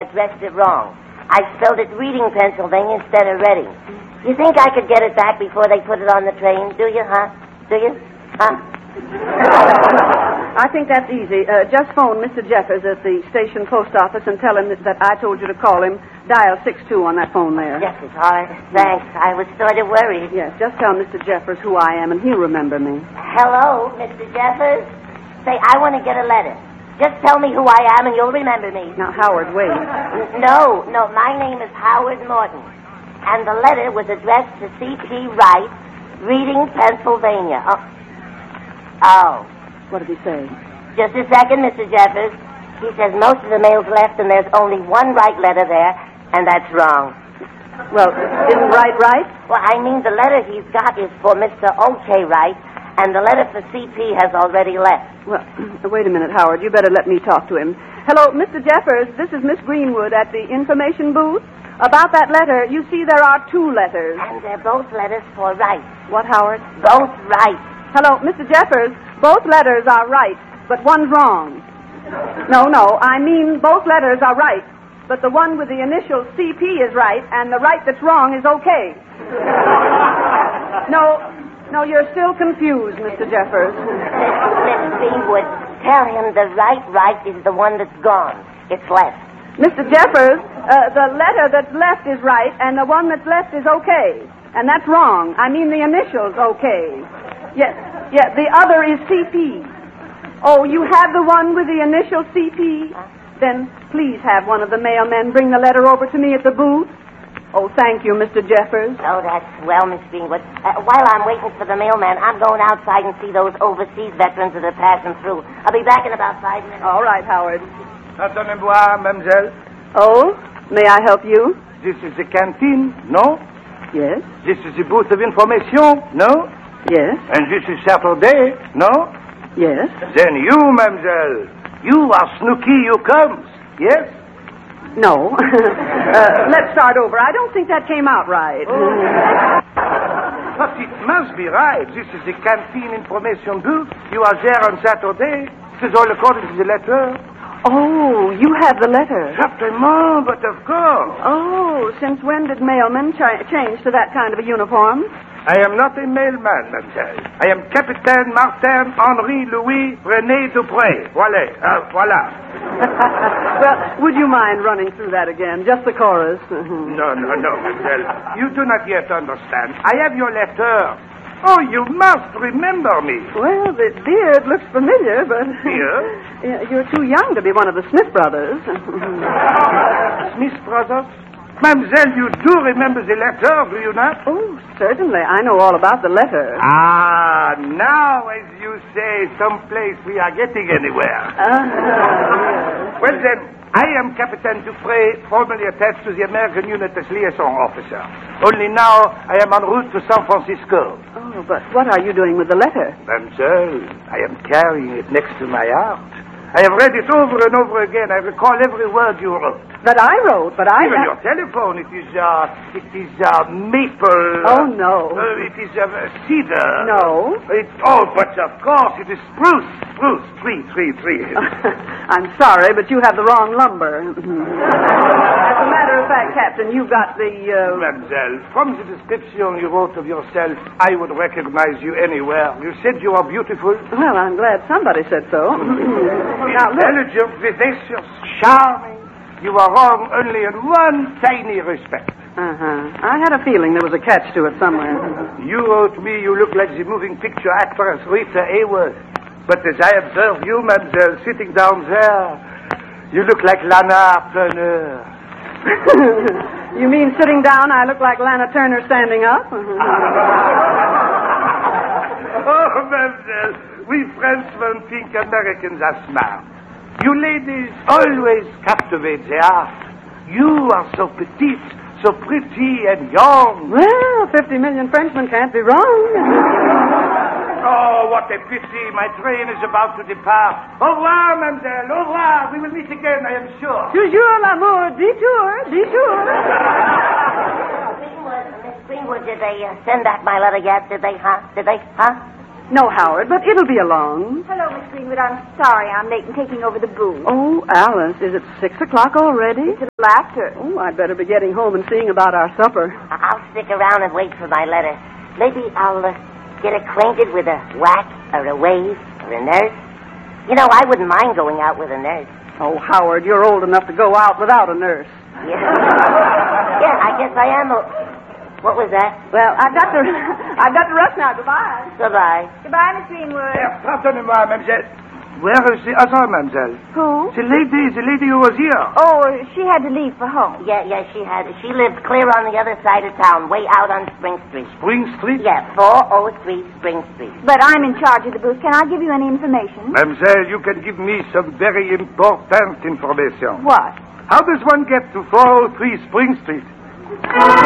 addressed it wrong. I spelled it Reading, Pennsylvania instead of Reading. You think I could get it back before they put it on the train? Do you, huh? Do you? Huh? I think that's easy. Just phone Mr. Jeffers at the station post office and tell him that I told you to call him. Dial 62 on that phone there. Yes, it's all right. Thanks. I was sort of worried. Yes, just tell Mr. Jeffers who I am and he'll remember me. Hello, Mr. Jeffers? Say, I want to get a letter. Just tell me who I am and you'll remember me. Now, Howard, wait. No, my name is Howard Morton. And the letter was addressed to C.P. Wright, Reading, Pennsylvania. Oh. What did he say? Just a second, Mr. Jeffers. He says most of the mail's left and there's only one right letter there, and that's wrong. Well, isn't Wright right? Well, I mean, the letter he's got is for Mr. O.K. Wright, and the letter for C.P. has already left. Well, wait a minute, Howard. You better let me talk to him. Hello, Mr. Jeffers. This is Miss Greenwood at the information booth. About that letter, you see there are two letters. And they're both letters for Wright. What, Howard? Both right. Hello, Mr. Jeffers. Both letters are right, but one's wrong. No, I mean both letters are right, but the one with the initial CP is right, and the right that's wrong is okay. No, you're still confused, Mr. Jeffers. Miss Greenwood, tell him the right is the one that's gone. It's left. Mr. Jeffers, the letter that's left is right, and the one that's left is okay. And that's wrong. I mean the initial's okay. Yes, the other is CP. Oh, you have the one with the initial CP? Then please have one of the mailmen bring the letter over to me at the booth. Oh, thank you, Mr. Jeffers. Oh, that's well, Miss Greenwood. While I'm waiting for the mailman, I'm going outside and see those overseas veterans that are passing through. I'll be back in about 5 minutes. All right, Howard. Attendez-moi, mademoiselle. Oh, may I help you? This is the canteen, no? Yes. This is the booth of information, no? Yes. And this is Saturday, no? Yes. Then you, mademoiselle, you are Snooky, you comes, yes? No. Let's start over. I don't think that came out right. But it must be right. This is the canteen information booth. You are there on Saturday. This is all according to the letter. Oh, you have the letter. Certainement, but of course. Oh, since when did mailmen change to that kind of a uniform? I am not a mailman, mademoiselle. I am Capitaine Martin Henri Louis René Dupré. Voilà. Well, would you mind running through that again? Just the chorus. No, mademoiselle. You do not yet understand. I have your letter. Oh, you must remember me. Well, the beard looks familiar, but... Beard? You're too young to be one of the Smith brothers. Smith brothers? Mademoiselle, you do remember the letter, do you not? Oh, certainly. I know all about the letter. Ah, now, as you say, someplace we are getting anywhere. Yes. Well, then, I am Captain Dupré, formerly attached to the American unit as liaison officer. Only now, I am en route to San Francisco. Oh, but what are you doing with the letter? Mademoiselle, I am carrying it next to my heart. I have read it over and over again. I recall every word you wrote. That I wrote, but I... Even your telephone, it is maple. Oh, no. It is cedar. No. But of course, it is spruce. Spruce, 333. I'm sorry, but you have the wrong lumber. As a matter of fact, Captain, you've got the... Mademoiselle, from the description you wrote of yourself, I would recognize you anywhere. You said you are beautiful. Well, I'm glad somebody said so. Now, look. Intelligent, vivacious, charming. You are wrong only in one tiny respect. I had a feeling there was a catch to it somewhere. You wrote me you look like the moving picture actress Rita Hayworth. But as I observe you, mademoiselle, sitting down there, you look like Lana Turner. You mean sitting down, I look like Lana Turner standing up? Oh, mademoiselle. We Frenchmen think Americans are smart. You ladies always captivate the heart. You are so petite, so pretty and young. Well, 50 million Frenchmen can't be wrong. Oh, what a pity. My train is about to depart. Au revoir, mademoiselle. Au revoir. We will meet again, I am sure. Toujours l'amour. Détour. Miss Greenwood, did they send back my letter yet? Did they, huh? No, Howard, but it'll be along. Hello, Miss Greenwood. I'm sorry I'm late in taking over the booth. Oh, Alice, is it 6 o'clock already? It's a little after. Oh, I'd better be getting home and seeing about our supper. I'll stick around and wait for my letter. Maybe I'll get acquainted with a whack or a wave or a nurse. You know, I wouldn't mind going out with a nurse. Oh, Howard, you're old enough to go out without a nurse. Yeah, yeah, I guess I am. What was that? Well, I've got to rush now. Goodbye. Goodbye. Goodbye, Miss Greenwood. Pardonnez-moi, mademoiselle. Where is the other mademoiselle? Who? The lady who was here. Oh, she had to leave for home. Yeah, she had. She lived clear on the other side of town, way out on Spring Street. Spring Street? Yeah, 403 Spring Street. But I'm in charge of the booth. Can I give you any information? Mademoiselle, you can give me some very important information. What? How does one get to 403 Spring Street?